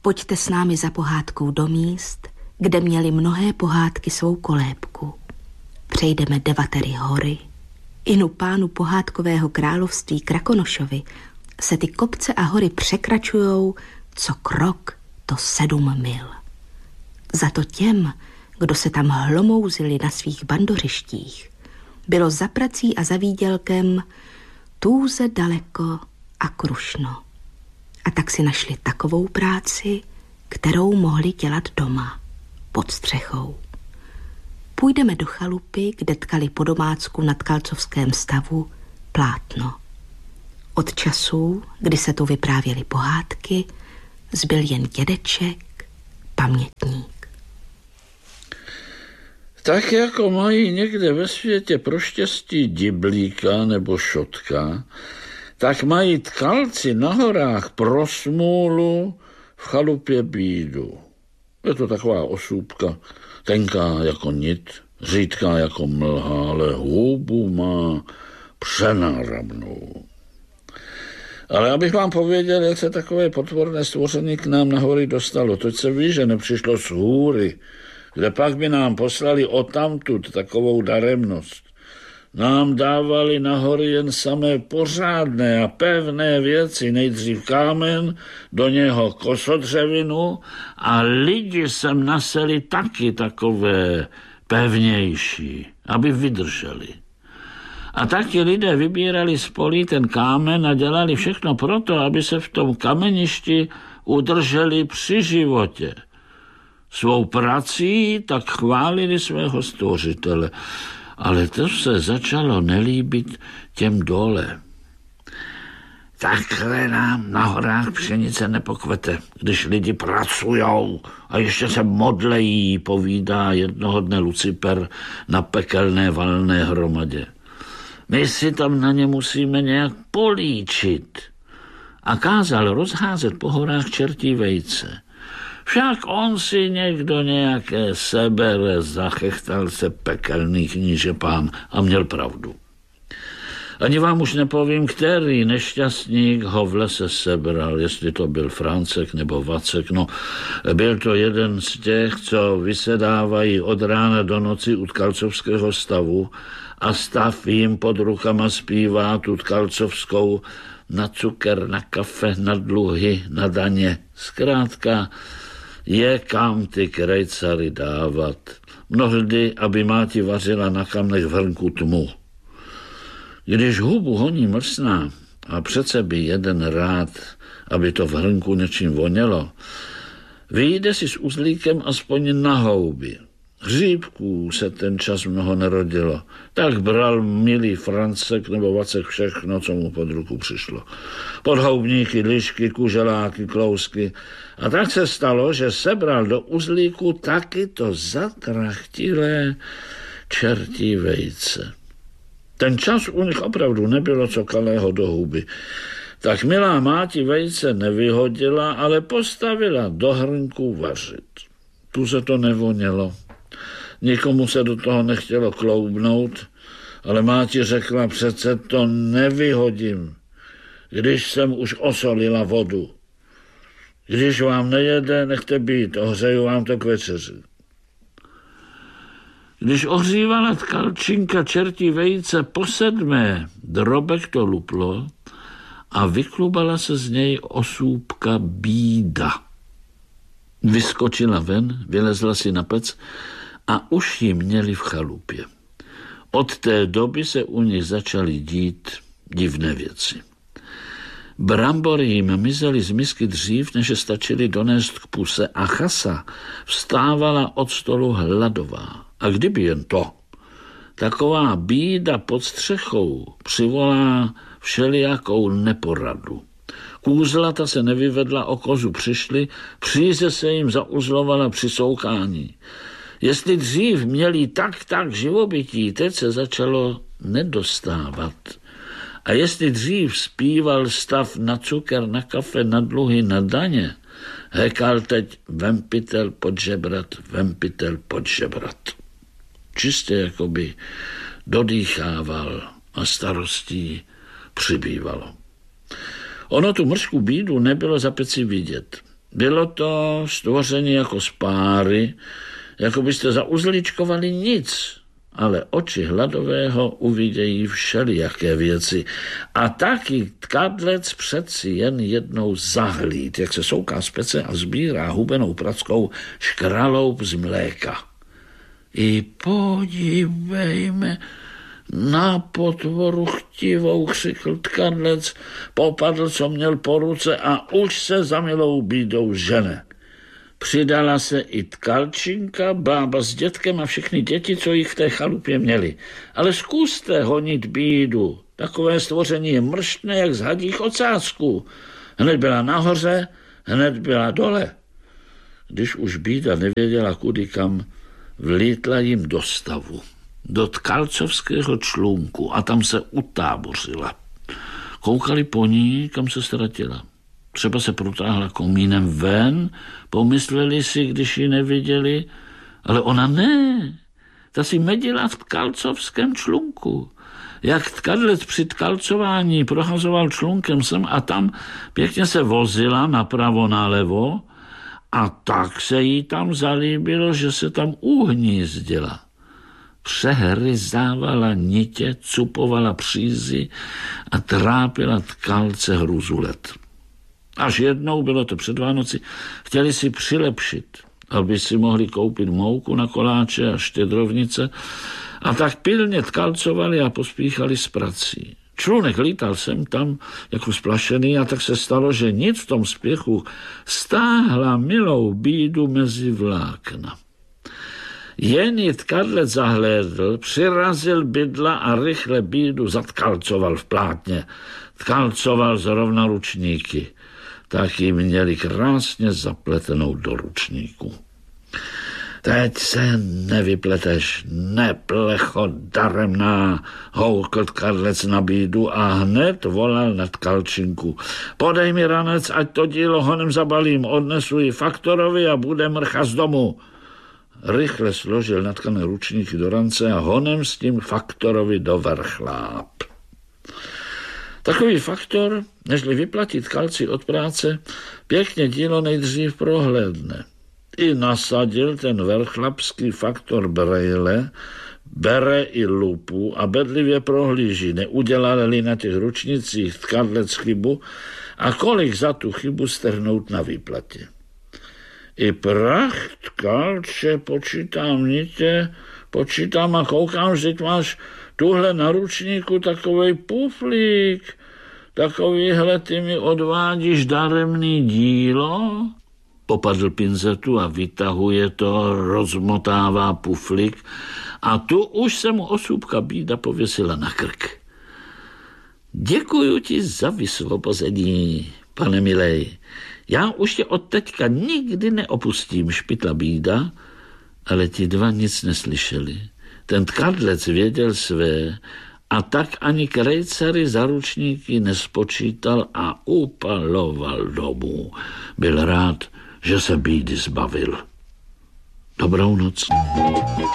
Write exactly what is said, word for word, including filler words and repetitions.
Pojďte s námi za pohádkou do míst, kde měly mnohé pohádky svou kolébku. Přejdeme Devatery hory. Inu pánu pohádkového království Krakonošovi se ty kopce a hory překračujou co krok, to sedm mil. Za to těm, kdo se tam hlomouzili na svých bandořištích, bylo za prací a za výdělkem tůze daleko a krušno. A tak si našli takovou práci, kterou mohli dělat doma, pod střechou. Půjdeme do chalupy, kde tkali po domácku na tkalcovském stavu plátno. Od časů, kdy se tu vyprávěly pohádky, zbyl jen dědeček, pamětník. Tak jako mají někde ve světě pro štěstí diblíka nebo šotka, tak mají tkalci na horách pro smůlu v chalupě bídu. Je to taková osůbka, tenká jako nit, řídká jako mlha, ale hůbu má přenáramnou. Ale abych vám pověděl, jak se takové potvorné stvoření k nám na hory dostalo. Toť se ví, že nepřišlo z hůry, kde pak by nám poslali odtamtud takovou daremnost. Nám dávali na hory jen samé pořádné a pevné věci, nejdřív kámen, do něho kosodřevinu a lidi sem naseli taky takové pevnější, aby vydrželi. A taky lidé vybírali z polí ten kámen a dělali všechno proto, aby se v tom kameništi udrželi při životě. Svou prací tak chválili svého stvořitele. Ale to se začalo nelíbit těm dole. Takhle nám na horách pšenice nepokvete, když lidi pracujou a ještě se modlejí, povídá jednoho dne Luciper na pekelné valné hromadě. My si tam na ně musíme nějak políčit. A kázal rozházet po horách čertí vejce. Však on si někdo nějaké sebere, zachechtal se pekelný kníže pán a měl pravdu. Ani vám už nepovím, který nešťastník ho v lese sebral, jestli to byl Francek nebo Vacek. No, byl to jeden z těch, co vysedávají od rána do noci u tkalcovského stavu a stav jim pod rukama zpívá tu tkalcovskou na cukr, na kafe, na dluhy, na daně. Zkrátka je kam ty krejcary dávat. Mnohdy, aby máti vařila na kamnech v hrnku tmu. Když hubu honí mlsná a přece by jeden rád, aby to v hrnku něčím vonělo, vyjde si s uzlíkem aspoň na houby. Hříbků se ten čas mnoho nerodilo. Tak bral milý Francek nebo Vacek všechno, co mu pod ruku přišlo. Podhoubníky, lišky, kuželáky, klousky. A tak se stalo, že sebral do uzlíku taky to zatrachtilé čertí vejce. Ten čas u nich opravdu nebylo co kalého do huby. Tak milá máti vejce nevyhodila, ale postavila do hrnku vařit. Tu se to nevonělo. Nikomu se do toho nechtělo kloubnout, ale máti řekla, přece to nevyhodím, když jsem už osolila vodu. Když vám nejede, nechte být, ohřeju vám to k večeři. Když ohřívala tkalčinka čertí vejce po sedmé, drobek to luplo a vyklubala se z něj osůbka bída. Vyskočila ven, vylezla si na pec a už ji měli v chalupě. Od té doby se u nich začaly dít divné věci. Brambory jim mizely z misky dřív, než je stačili donést k puse a chasa vstávala od stolu hladová. A kdyby jen to, taková bída pod střechou přivolá všelijakou neporadu. Kůzlata se nevyvedla, o kozu přišli, příze se jim zauzlovala při soukání. Jestli dřív měli tak tak živobytí, teď se začalo nedostávat. A jestli dřív zpíval stav na cukr, na kafe, na dluhy, na daně, hekal teď vempitel pod žebrat, vempitel pod žebrat. Čistě jakoby dodýchával a starostí přibývalo. Ono tu mrzkou bídu nebylo za peci vidět. Bylo to stvoření jako z páry, jako byste zauzličkovali nic, ale oči hladového uvidějí všelijaké věci. A taky tkadlec přeci jen jednou zahlíd, jak se souká z pece a sbírá hubenou prackou škraloup z mléka. I podívejme na potvoru chtivou, křikl tkadlec, popadl, co měl po ruce a už se za milou bídou žene. Přidala se i tkalčinka, bába s dětkem a všechny děti, co jich v té chalupě měli. Ale zkuste honit bídu, takové stvoření je mrštné, jak z hadích ocásků. Hned byla nahoře, hned byla dole. Když už bída nevěděla kudy kam, vlítla jim do stavu, do tkalcovského člunku a tam se utábořila. Koukali po ní, kam se ztratila. Třeba se protáhla komínem ven, pomysleli si, když ji neviděli, ale ona ne. Ta si medila v tkalcovském člunku. Jak tkadlec při tkalcování prohazoval člunkem sem a tam, pěkně se vozila napravo, nalevo a tak se jí tam zalíbilo, že se tam uhnízdila. Přehryzávala nitě, cupovala přízy a trápila tkalce hruzulet. Až jednou, bylo to před Vánoci, chtěli si přilepšit, aby si mohli koupit mouku na koláče a štědrovnice a tak pilně tkalcovali a pospíchali s prací. Člunek lítal sem tam jako splašený a tak se stalo, že nic v tom spěchu stáhla milou bídu mezi vlákna. Jen ji tkadlec zahlédl, přirazil bydla a rychle bídu zatkalcoval v plátně. Tkalcoval zrovna ručníky. Tak ji měli krásně zapletenou do ručníku. Teď se nevypleteš, neplecho daremná, houkl tkadlec na bídu a hned volal na tkalčinku. Podej mi ranec, ať to dílo honem zabalím, odnesu ji faktorovi a bude mrcha z domu. Rychle složil natkané ručníky do rance a honem s tím faktorovi do vrchláp. Takový faktor, nežli vyplatit tkalci od práce, pěkně dílo nejdřív prohlédne. I nasadil ten verchlapský faktor brejle, bere i lupu a bedlivě prohlíží, neudělali na těch ručnicích tkadlec chybu a kolik za tu chybu strhnout na výplatě. I prach tkalče, počítám nitě, počítám a koukám, že máš tuhle na ručníku takovej puflík, takovýhle ty mi odvádíš daremný dílo? Popadl pinzetu a vytahuje to, rozmotává puflík a tu už se mu osůbka bída pověsila na krk. Děkuju ti za vysvobození, pane milej. Já už tě od teďka nikdy neopustím, špitla bída, ale ti dva nic neslyšeli. Ten tkadlec věděl své a tak ani krejcery za ručníky nespočítal a upaloval domů. Byl rád, že se bídy zbavil. Dobrou noc.